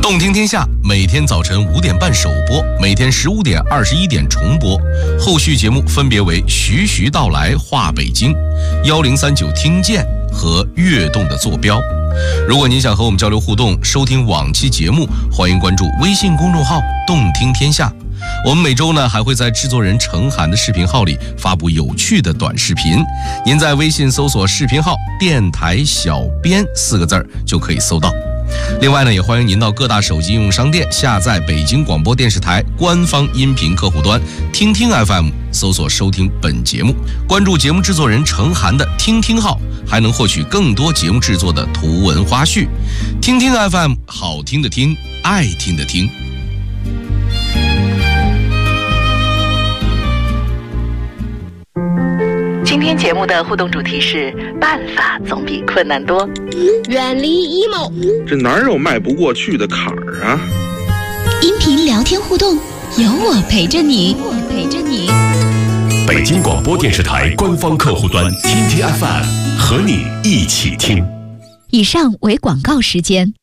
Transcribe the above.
动听天下每天早晨5点半首播，每天15点、21点重播。后续节目分别为徐徐道来话北京、1039听见和跃动的坐标。如果您想和我们交流互动，收听往期节目，欢迎关注微信公众号动听天下。我们每周呢还会在制作人程涵的视频号里发布有趣的短视频，您在微信搜索视频号电台小编4个字就可以搜到。另外呢，也欢迎您到各大手机应用商店下载北京广播电视台官方音频客户端听听 FM， 搜索收听本节目，关注节目制作人程涵的听听号，还能获取更多节目制作的图文花絮。听听 FM， 好听的听，爱听的听。 今天节目的互动主题是办法总比困难多， 远离 emo， 这哪有迈不过去的坎儿啊？ 音频聊天互动，有我陪着你， 北京广播电视台官方客户端听听 FM， 和你一起听。 以上为广告时间。